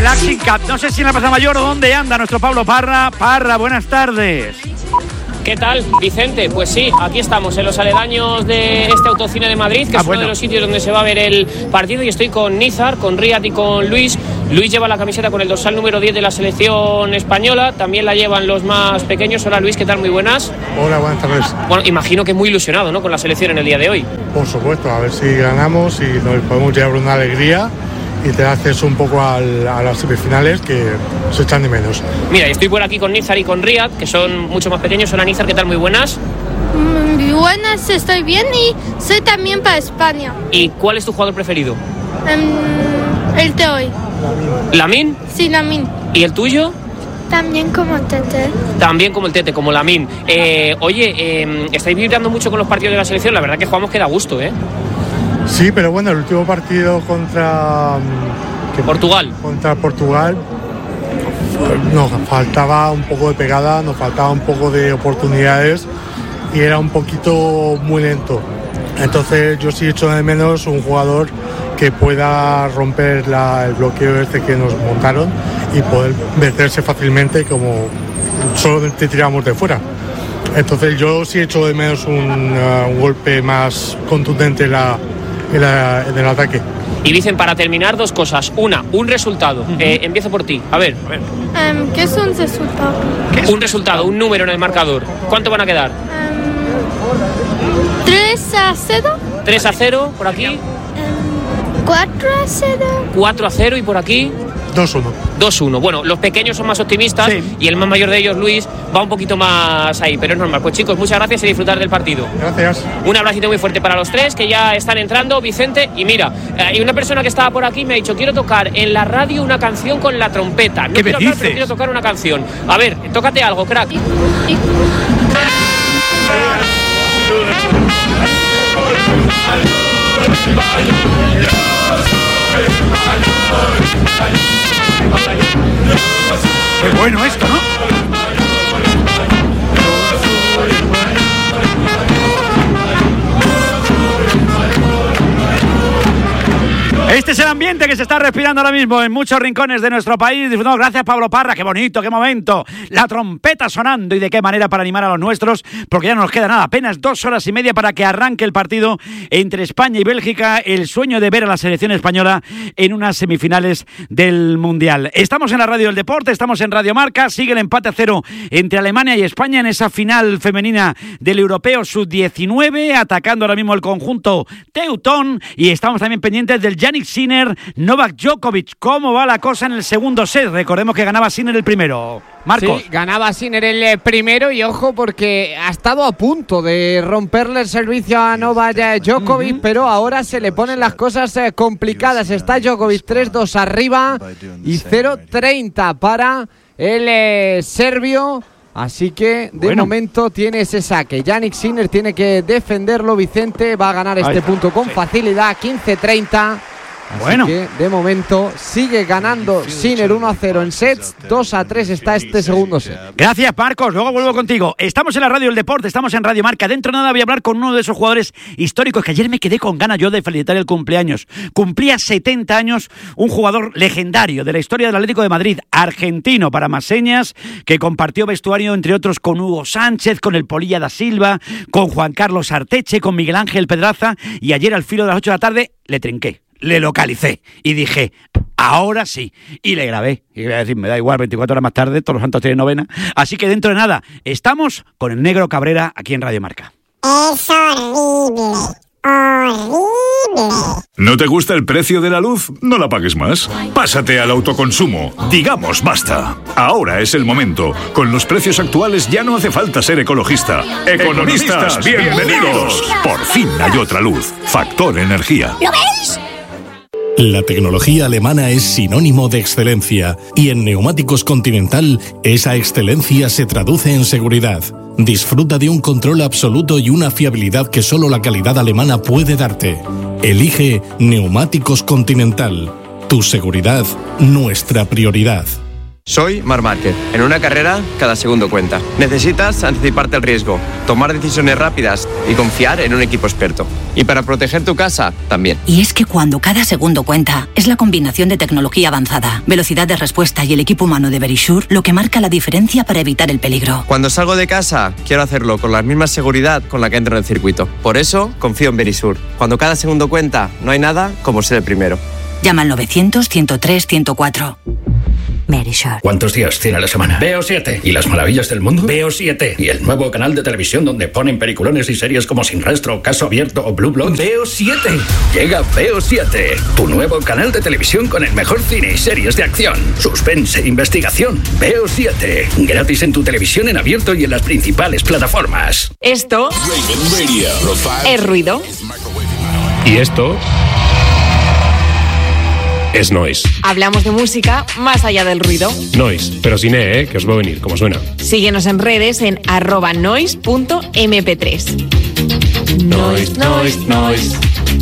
Relaxing Cup. No sé si en la Plaza Mayor o dónde anda nuestro Pablo Parra. Parra, buenas tardes. ¿Qué tal, Vicente? Pues sí, aquí estamos en los aledaños de este Autocine de Madrid, que es uno de los sitios donde se va a ver el partido, y estoy con Nízar, con Riyad y con Luis. Luis lleva la camiseta con el dorsal número 10 de la selección española, también la llevan los más pequeños. Hola Luis, ¿qué tal? Muy buenas. Hola, buenas tardes. Bueno, imagino que muy ilusionado, ¿no?, con la selección en el día de hoy. Por supuesto, a ver si ganamos y nos podemos llevar una alegría y tener acceso un poco a las semifinales, que se echan de menos. Mira, estoy por aquí con Nízar y con Riyad, que son mucho más pequeños. Hola Nízar, ¿qué tal? Muy buenas. Buenas, estoy bien y soy también para España. ¿Y cuál es tu jugador preferido? El de hoy. ¿Lamine? Sí, Lamine. ¿Y el tuyo? También como el Tete. También como el Tete, como Lamine. Estáis vibrando mucho con los partidos de la selección. La verdad que jugamos que da gusto, ¿eh? Sí, pero bueno, el último partido contra Portugal. Contra Portugal nos faltaba un poco de pegada, nos faltaba un poco de oportunidades y era un poquito muy lento. Entonces yo sí echo de menos un jugador que pueda romper el bloqueo este que nos montaron y poder meterse fácilmente, como solo te tiramos de fuera. Entonces yo sí echo de menos un golpe más contundente en el ataque. Y dicen, para terminar, dos cosas. Una, un resultado. Empiezo por ti. A ver. ¿Qué es un resultado? Un resultado, un número en el marcador. ¿Cuánto van a quedar? 3-0. 3-0 por aquí. 4-0. 4-0 y por aquí. 2-1. 2-1. Bueno, los pequeños son más optimistas, sí, y el más mayor de ellos, Luis, va un poquito más ahí, pero es normal. Pues chicos, muchas gracias y disfrutar del partido. Gracias. Un abracito muy fuerte para los tres que ya están entrando, Vicente. Y mira, hay una persona que estaba por aquí me ha dicho: quiero tocar en la radio una canción con la trompeta. No quiero hablar, pero quiero tocar una canción. A ver, tócate algo, crack. Qué bueno esto, ¿no? Este es el ambiente que se está respirando ahora mismo en muchos rincones de nuestro país. Disfrutamos. Gracias, Pablo Parra. Qué bonito, qué momento. La trompeta sonando, y de qué manera para animar a los nuestros, porque ya no nos queda nada. Apenas 2 horas y media para que arranque el partido entre España y Bélgica. El sueño de ver a la selección española en unas semifinales del Mundial. Estamos en la radio del deporte, estamos en Radio Marca. Sigue el empate a 0 entre Alemania y España en esa final femenina del Europeo Sub-19. Atacando ahora mismo el conjunto teutón. Y estamos también pendientes del Jannik Sinner, Novak Djokovic. ¿Cómo va la cosa en el segundo set? Recordemos que ganaba Sinner el primero. Marcos. Sí, ganaba Sinner el primero, y ojo, porque ha estado a punto de romperle el servicio a Novak Djokovic, pero ahora se le ponen las cosas complicadas. Está Djokovic 3-2 arriba y 0-30 para el serbio. Así que de momento tiene ese saque. Jannik Sinner tiene que defenderlo. Vicente va a ganar este punto con facilidad, 15-30. Así que de momento sigue ganando Sinner 1-0 en sets, 2-3 está este segundo set. Gracias, Marcos, luego vuelvo contigo. Estamos en la radio del deporte, estamos en Radio Marca. Dentro de nada voy a hablar con uno de esos jugadores históricos que ayer me quedé con ganas yo de felicitar el cumpleaños. Cumplía 70 años, un jugador legendario de la historia del Atlético de Madrid, argentino para más señas, que compartió vestuario entre otros con Hugo Sánchez, con el Polilla da Silva, con Juan Carlos Arteche, con Miguel Ángel Pedraza, y ayer al filo de las 8 de la tarde le trinqué. Le localicé y dije, ahora sí. Y le grabé. Y voy a decir, me da igual, 24 horas más tarde, todos los santos tienen novena. Así que dentro de nada, estamos con el Negro Cabrera aquí en Radio Marca. Es horrible. Horrible. ¿No te gusta el precio de la luz? No la pagues más. Pásate al autoconsumo. Digamos basta. Ahora es el momento. Con los precios actuales ya no hace falta ser ecologista. Economistas, bienvenidos. Por fin hay otra luz. Factor Energía. ¿Lo veis? La tecnología alemana es sinónimo de excelencia, y en Neumáticos Continental esa excelencia se traduce en seguridad. Disfruta de un control absoluto y una fiabilidad que solo la calidad alemana puede darte. Elige Neumáticos Continental. Tu seguridad, nuestra prioridad. Soy Marc Márquez. En una carrera, cada segundo cuenta. Necesitas anticiparte al riesgo, tomar decisiones rápidas y confiar en un equipo experto. Y para proteger tu casa, también. Y es que cuando cada segundo cuenta, es la combinación de tecnología avanzada, velocidad de respuesta y el equipo humano de Verisure lo que marca la diferencia para evitar el peligro. Cuando salgo de casa, quiero hacerlo con la misma seguridad con la que entro en el circuito. Por eso, confío en Verisure. Cuando cada segundo cuenta, no hay nada como ser el primero. Llama al 900-103-104. Verisure. ¿Cuántos días tiene la semana? Veo 7. ¿Y las maravillas del mundo? Veo 7. ¿Y el nuevo canal de televisión donde ponen peliculones y series como Sin Rastro, Caso Abierto o Blue Bloods? Veo 7. Llega Veo 7, tu nuevo canal de televisión con el mejor cine y series de acción, suspense, investigación. Veo 7. Gratis en tu televisión en abierto y en las principales plataformas. Esto es ruido. Y esto es Noise. Hablamos de música más allá del ruido. Noise, pero sin que os va a venir, como suena. Síguenos en redes en @noise.mp3. Noise.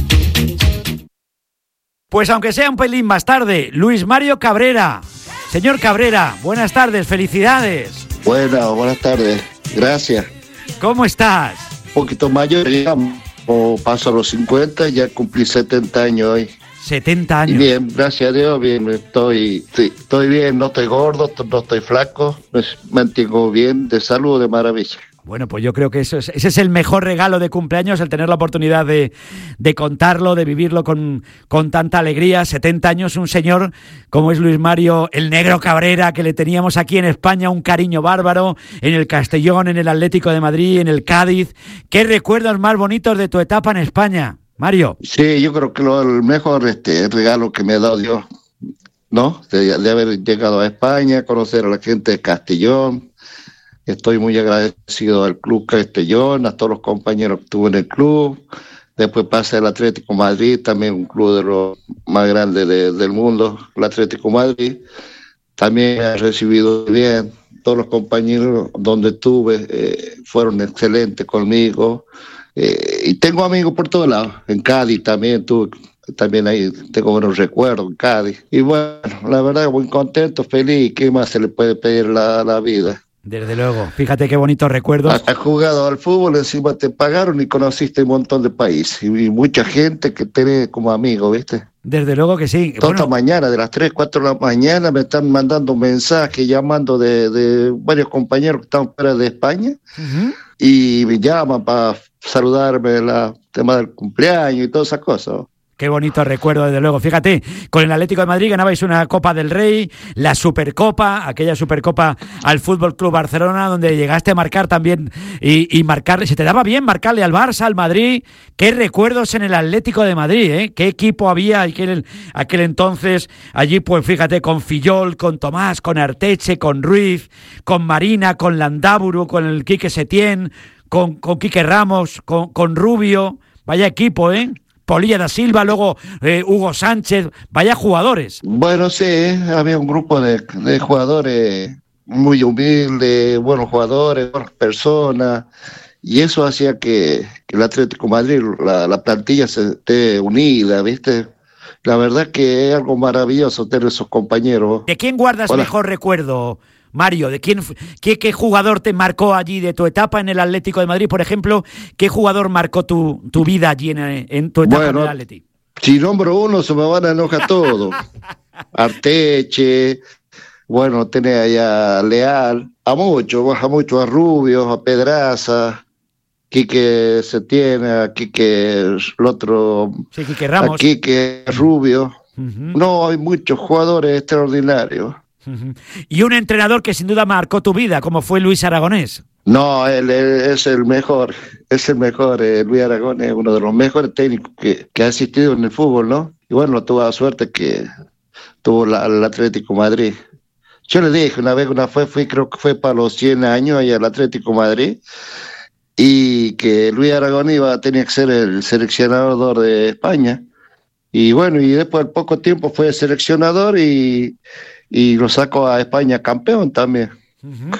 Pues aunque sea un pelín más tarde, Luis Mario Cabrera. Señor Cabrera, buenas tardes, felicidades. Buenas tardes, gracias. ¿Cómo estás? Un poquito mayor, digamos, o paso a los 50, ya cumplí 70 años hoy. 70 años. Y bien, gracias a Dios, bien, estoy bien, no estoy gordo, no estoy flaco, me mantengo bien, de salud, de maravilla. Bueno, pues yo creo que ese es el mejor regalo de cumpleaños, el tener la oportunidad de contarlo, de vivirlo con tanta alegría. 70 años, un señor como es Luis Mario, el Negro Cabrera, que le teníamos aquí en España un cariño bárbaro, en el Castellón, en el Atlético de Madrid, en el Cádiz. ¿Qué recuerdos más bonitos de tu etapa en España, Mario? Sí, yo creo que el mejor regalo que me ha dado Dios, ¿no? De haber llegado a España, conocer a la gente de Castellón. Estoy muy agradecido al Club Castellón, a todos los compañeros que tuve en el club. Después pasé al Atlético Madrid, también un club de los más grandes del mundo, el Atlético Madrid. También he recibido bien. Todos los compañeros donde estuve fueron excelentes conmigo. Y tengo amigos por todos lados. En Cádiz también ahí tengo buenos recuerdos en Cádiz. Y bueno, la verdad, muy contento, feliz. ¿Qué más se le puede pedir a la vida? Desde luego, fíjate qué bonitos recuerdos. Has jugado al fútbol, encima te pagaron y conociste un montón de países y mucha gente que tenés como amigo, ¿viste? Desde luego que sí. Toda mañana, de las 3, 4 de la mañana, me están mandando mensajes, llamando de varios compañeros que están fuera de España, y me llaman para saludarme, el tema del cumpleaños y todas esas cosas. Qué bonito recuerdo, desde luego. Fíjate, con el Atlético de Madrid ganabais una Copa del Rey, la Supercopa, aquella Supercopa al Fútbol Club Barcelona, donde llegaste a marcar también y marcarle. Se te daba bien marcarle al Barça, al Madrid. Qué recuerdos en el Atlético de Madrid, ¿eh? Qué equipo había aquel entonces. Allí, pues fíjate, con Fillol, con Tomás, con Arteche, con Ruiz, con Marina, con Landaburu, con el Quique Setién, con Quique Ramos, con Rubio. Vaya equipo, ¿eh? Polilla da Silva, luego Hugo Sánchez, vaya jugadores. Bueno, sí, había un grupo de jugadores muy humildes, buenos jugadores, buenas personas, y eso hacía que el Atlético de Madrid, la plantilla se esté unida, ¿viste? La verdad que es algo maravilloso tener esos compañeros. ¿De quién guardas mejor recuerdo, Mario? ¿De qué jugador te marcó allí de tu etapa en el Atlético de Madrid, por ejemplo? ¿Qué jugador marcó tu vida allí en tu etapa en el Atlético? Si nombro uno se me van a enojar todos. Arteche, bueno, tenés allá Leal, a muchos, a Rubio, a Pedraza, Quique Setién, a Quique, el otro, sí, Quique Ramos, a Quique Rubio. No, hay muchos jugadores extraordinarios. Y un entrenador que sin duda marcó tu vida, como fue Luis Aragonés. No, él es el mejor, Luis Aragonés es uno de los mejores técnicos que ha asistido en el fútbol, ¿no? Y bueno, tuvo la suerte que tuvo el Atlético Madrid. Yo le dije una vez, creo que fue para los 100 años allá al Atlético Madrid, y que Luis Aragonés tenía que ser el seleccionador de España. Y bueno, y después de poco tiempo fue seleccionador y lo sacó a España campeón también.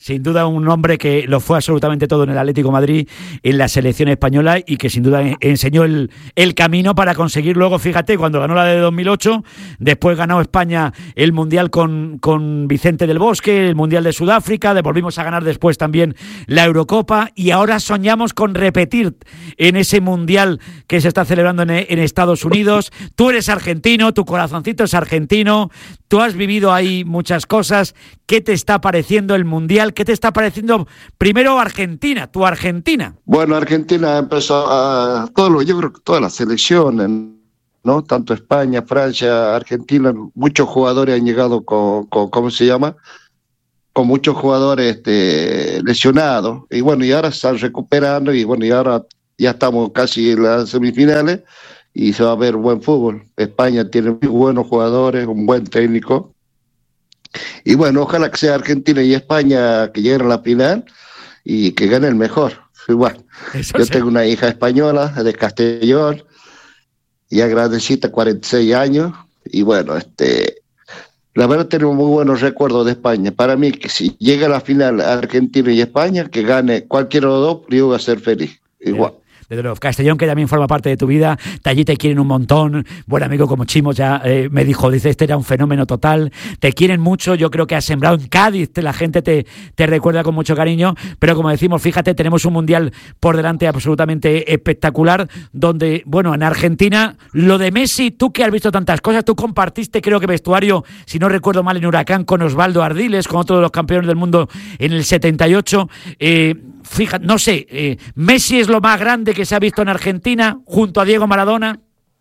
Sin duda un hombre que lo fue absolutamente todo en el Atlético de Madrid, en la selección española, y que sin duda enseñó el camino para conseguir luego, fíjate, cuando ganó la de 2008, después ganó España el Mundial con Vicente del Bosque, el Mundial de Sudáfrica, volvimos a ganar después también la Eurocopa, y ahora soñamos con repetir en ese Mundial que se está celebrando en Estados Unidos. Tú eres argentino, tu corazoncito es argentino, tú has vivido ahí muchas cosas. ¿Qué te está pareciendo el Mundial? ¿Qué te está pareciendo primero Argentina, tu Argentina? Bueno, Argentina empezó yo creo que todas las selecciones, ¿no? Tanto España, Francia, Argentina, muchos jugadores han llegado ¿cómo se llama? Con muchos jugadores lesionados. Y bueno, y ahora están recuperando, y bueno, y ahora ya estamos casi en las semifinales y se va a ver buen fútbol. España tiene muy buenos jugadores, un buen técnico. Y bueno, ojalá que sea Argentina y España que lleguen a la final y que gane el mejor. Igual, yo tengo una hija española de Castellón, ya grandecita, 46 años, y bueno, la verdad tenemos muy buenos recuerdos de España. Para mí, que si llega a la final Argentina y España, que gane cualquiera de los dos, yo voy a ser feliz. Igual. Desde luego, Castellón, que también forma parte de tu vida, allí te quieren un montón, buen amigo como Chimo ya me dijo, dice, este era un fenómeno total, te quieren mucho, yo creo que has sembrado en Cádiz, la gente te recuerda con mucho cariño, pero como decimos, fíjate, tenemos un Mundial por delante absolutamente espectacular, donde, bueno, en Argentina, lo de Messi, tú que has visto tantas cosas, tú compartiste, creo que vestuario, si no recuerdo mal, en Huracán con Osvaldo Ardiles, con otro de los campeones del mundo en el 78, fíjate, no sé, Messi es lo más grande que se ha visto en Argentina junto a Diego Maradona.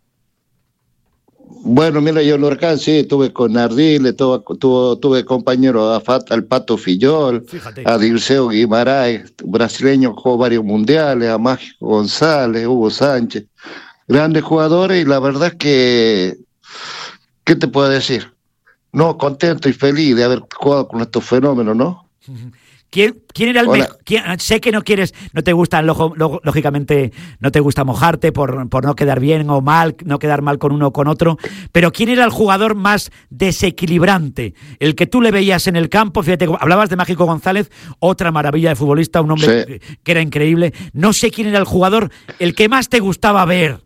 Bueno, mira, yo en Huracán sí, estuve con Ardiles, tuve compañero al Pato Fillol, a Dirceu Guimaraes, brasileño, jugó varios mundiales, a Mágico González, Hugo Sánchez, grandes jugadores, y la verdad es que, ¿qué te puedo decir? No, contento y feliz de haber jugado con estos fenómenos, ¿no? ¿Quién era el mejor? Sé que no te gusta, lógicamente, no te gusta mojarte por no quedar bien o mal, no quedar mal con uno o con otro, pero ¿quién era el jugador más desequilibrante? El que tú le veías en el campo, fíjate, hablabas de Mágico González, otra maravilla de futbolista, un hombre que era increíble. No sé quién era el jugador, el que más te gustaba ver.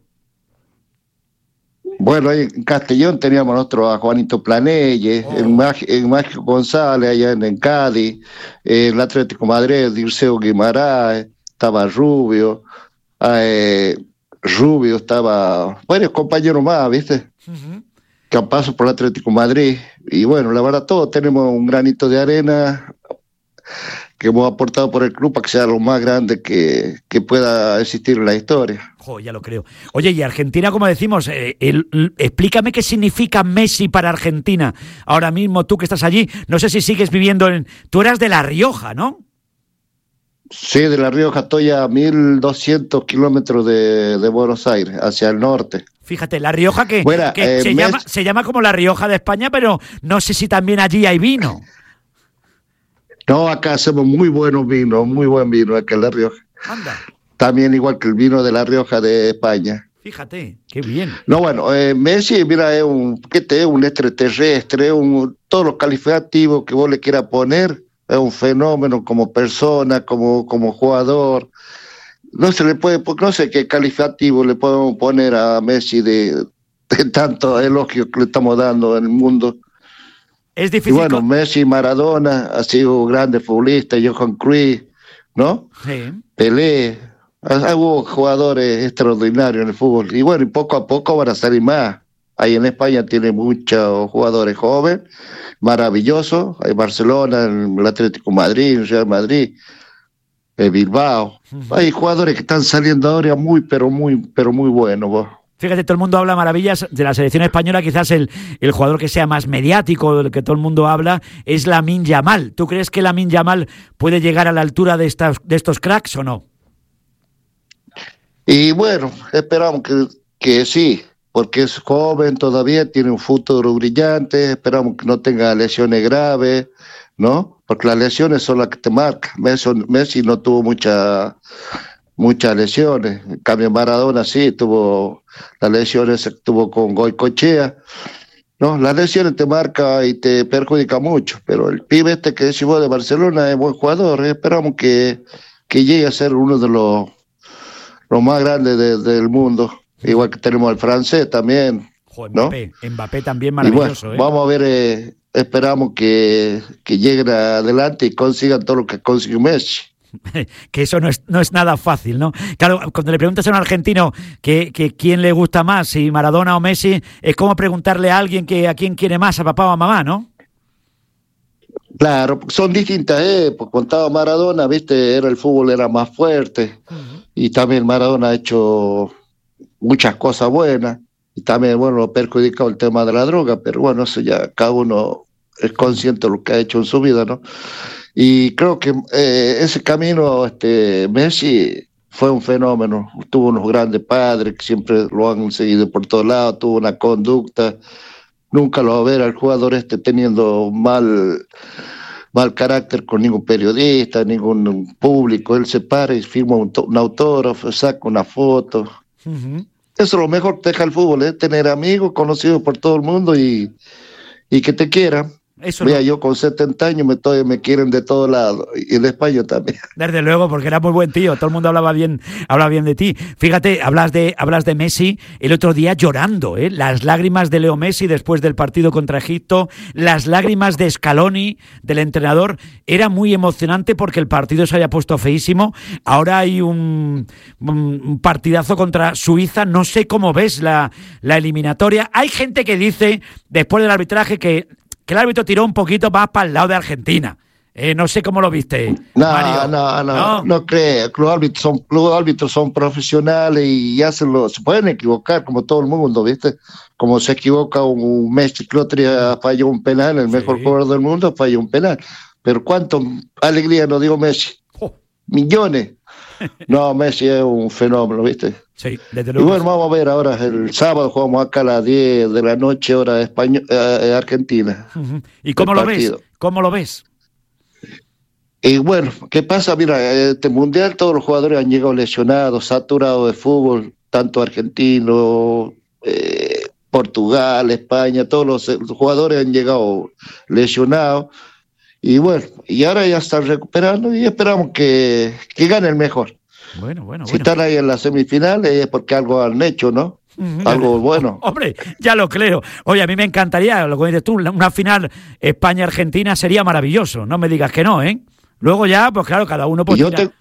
Bueno, ahí en Castellón teníamos nosotros a Juanito Planelle, en Mágico González, allá en Cádiz, el Atlético Madrid, Dirceu Guimaraes, estaba Rubio, estaba varios compañeros más, ¿viste? Que han pasado por el Atlético Madrid. Y bueno, la verdad, todos tenemos un granito de arena que hemos aportado por el club para que sea lo más grande que pueda existir en la historia. Ya lo creo. Oye, y Argentina, como decimos, explícame qué significa Messi para Argentina. Ahora mismo, tú que estás allí, no sé si sigues viviendo tú eras de La Rioja, ¿no? Sí, de La Rioja, estoy a 1.200 kilómetros de Buenos Aires, hacia el norte. Fíjate, La Rioja que se llama como La Rioja de España, pero no sé si también allí hay vino. No, acá hacemos muy buen vino acá en La Rioja. Anda. También igual que el vino de La Rioja de España. Fíjate, qué bien. No, bueno, Messi, mira, es un extraterrestre, todos los calificativos que vos le quieras poner, es un fenómeno como persona, como jugador. No se le puede, no sé qué calificativo le podemos poner a Messi de tanto elogio que le estamos dando en el mundo. Es difícil. Y bueno, Messi, Maradona, ha sido grande futbolista, Johan Cruyff, ¿no? Sí. Pelé, hubo jugadores extraordinarios en el fútbol. Y bueno, y poco a poco van a salir más. Ahí en España tiene muchos jugadores jóvenes, maravillosos. Hay Barcelona, el Atlético Madrid, el Real Madrid, el Bilbao. Hay jugadores que están saliendo ahora pero muy buenos, vos. Fíjate, todo el mundo habla maravillas de la selección española, quizás el jugador que sea más mediático, del que todo el mundo habla, es Lamine Yamal. ¿Tú crees que Lamine Yamal puede llegar a la altura de estos cracks o no? Y bueno, esperamos que sí, porque es joven todavía, tiene un futuro brillante, esperamos que no tenga lesiones graves, ¿no? Porque las lesiones son las que te marcan. Messi no tuvo muchas lesiones. En cambio, Maradona sí tuvo las lesiones, tuvo con Goicoechea. ¿no? Las lesiones te marca y te perjudica mucho, pero el pibe este que decís vos de Barcelona es buen jugador, esperamos que llegue a ser uno de los más grandes del mundo, igual que tenemos al francés también, ¿no? Mbappé también maravilloso. Y bueno, vamos a ver, esperamos que lleguen adelante y consigan todo lo que consiguió Messi. Que eso no es nada fácil, ¿no? Claro, cuando le preguntas a un argentino que quién le gusta más, si Maradona o Messi, es como preguntarle a alguien que a quién quiere más, a papá o a mamá, ¿no? Claro, son distintas épocas. Cuando estaba Maradona, viste, el fútbol era más fuerte, y también Maradona ha hecho muchas cosas buenas, y también, bueno, lo ha perjudicado el tema de la droga, pero bueno, eso ya cada uno es consciente de lo que ha hecho en su vida, ¿no? Y creo que ese camino, Messi fue un fenómeno. Tuvo unos grandes padres que siempre lo han seguido por todos lados, tuvo una conducta. Nunca lo va a ver al jugador teniendo mal carácter con ningún periodista, ningún público. Él se para y firma un autógrafo, saca una foto. Uh-huh. Eso es lo mejor que deja el fútbol, tener amigos conocidos por todo el mundo y que te quieran. Eso mira, yo con 70 años me quieren de todos lados, y de España también. Desde luego, porque era muy buen tío, todo el mundo hablaba bien de ti. Fíjate, hablas de Messi el otro día llorando, las lágrimas de Leo Messi después del partido contra Egipto, las lágrimas de Scaloni, del entrenador, era muy emocionante porque el partido se había puesto feísimo. Ahora hay un partidazo contra Suiza, no sé cómo ves la eliminatoria. Hay gente que dice, después del arbitraje, que el árbitro tiró un poquito más para el lado de Argentina. No sé cómo lo viste, Mario. No creo. Los árbitros son profesionales y se pueden equivocar como todo el mundo, ¿viste? Como se equivoca un Messi, que otro día falló un penal, el mejor jugador del mundo falló un penal. Pero cuánto alegría nos dio Messi. Millones. No, Messi es un fenómeno, ¿viste? Sí, desde luego. Y bueno, vamos a ver ahora, el sábado jugamos acá a las 10 de la noche, hora Argentina. Uh-huh. ¿Y cómo lo ves? ¿Cómo lo ves? Y bueno, ¿qué pasa? Mira, este mundial todos los jugadores han llegado lesionados, saturados de fútbol, tanto argentino, Portugal, España, todos los jugadores han llegado lesionados. Y bueno, y ahora ya están recuperando y esperamos que gane el mejor. Bueno. Si están ahí en las semifinales es porque algo han hecho, ¿no? Algo bueno. Hombre, ya lo creo. Oye, a mí me encantaría, lo que dices tú, una final España-Argentina sería maravilloso. No me digas que no, ¿eh? Luego ya, pues claro, cada uno puede tirar.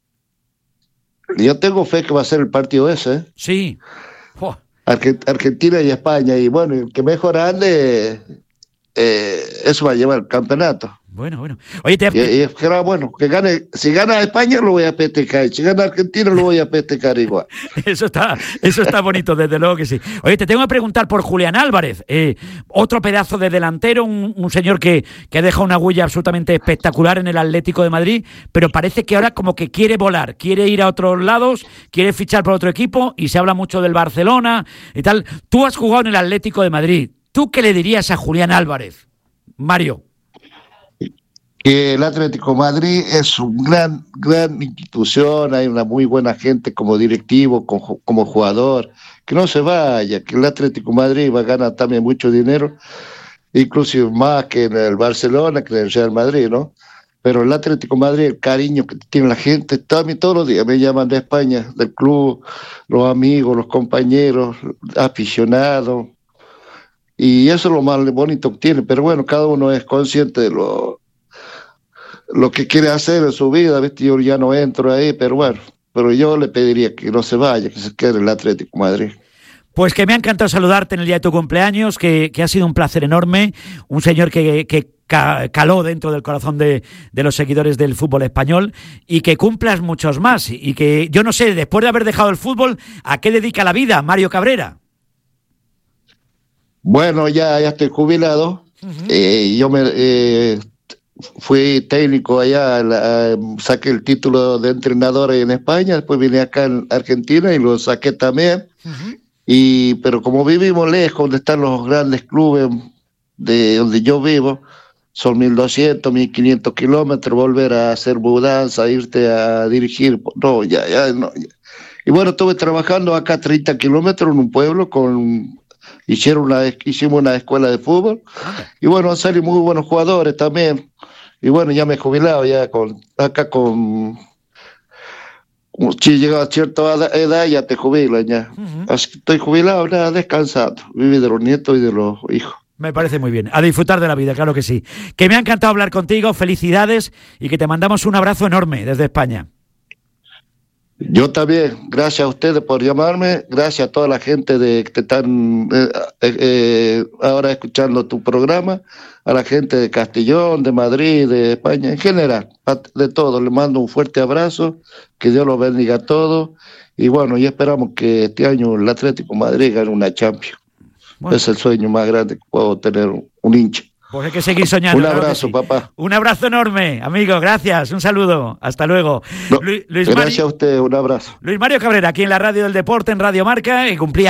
Yo tengo fe que va a ser el partido ese, ¿eh? Sí. Argentina y España. Y bueno, el que mejor ande, eso va a llevar el campeonato. Bueno. Oye, que gane. Si gana España lo voy a festejar. Si gana Argentina lo voy a festejar igual. Eso está bonito, desde luego que sí. Oye, te tengo que preguntar por Julián Álvarez, otro pedazo de delantero, un señor que deja una huella absolutamente espectacular en el Atlético de Madrid, pero parece que ahora como que quiere volar, quiere ir a otros lados, quiere fichar por otro equipo y se habla mucho del Barcelona y tal. Tú has jugado en el Atlético de Madrid. ¿Tú qué le dirías a Julián Álvarez, Mario? Que el Atlético de Madrid es una gran institución, hay una muy buena gente como directivo, como jugador, que no se vaya, que el Atlético de Madrid va a ganar también mucho dinero, inclusive más que en el Barcelona, que en el Real Madrid, ¿no? Pero el Atlético de Madrid, el cariño que tiene la gente, también todos los días me llaman de España, del club, los amigos, los compañeros, aficionados, y eso es lo más bonito que tiene, pero bueno, cada uno es consciente de lo que quiere hacer en su vida, ¿viste? Yo ya no entro ahí, pero yo le pediría que no se vaya, que se quede en el Atlético de Madrid. Pues que me ha encantado saludarte en el día de tu cumpleaños, que ha sido un placer enorme, un señor que caló dentro del corazón de los seguidores del fútbol español, y que cumplas muchos más, y que yo no sé, después de haber dejado el fútbol, ¿a qué dedica la vida Mario Cabrera? Bueno, ya estoy jubilado. Uh-huh. Yo fui técnico allá, saqué el título de entrenador en España, después vine acá en Argentina y lo saqué también. Uh-huh. Pero como vivimos lejos, donde están los grandes clubes de donde yo vivo, son 1.200, 1.500 kilómetros, volver a hacer mudanza, irte a dirigir, no. Y bueno, estuve trabajando acá 30 kilómetros en un pueblo hicimos una escuela de fútbol, y bueno, han salido muy buenos jugadores también, y bueno, ya me he jubilado ya si llega a cierta edad ya te jubilan ya. Así que estoy jubilado, nada, descansando, vivir de los nietos y de los hijos. Me parece muy bien, a disfrutar de la vida, claro que sí. Que me ha encantado hablar contigo, felicidades, y que te mandamos un abrazo enorme desde España. Yo también, gracias a ustedes por llamarme, gracias a toda la gente que están ahora escuchando tu programa, a la gente de Castellón, de Madrid, de España, en general, de todos. Les mando un fuerte abrazo, que Dios los bendiga a todos, y bueno, y esperamos que este año el Atlético de Madrid gane una Champions. Bueno. Es el sueño más grande que puedo tener un hincha. Pues hay que seguir soñando. Un abrazo, papá. Un abrazo enorme, amigo. Gracias. Un saludo. Hasta luego. Gracias a usted. Un abrazo. Luis Mario Cabrera, aquí en la Radio del Deporte, en Radio Marca, y cumplía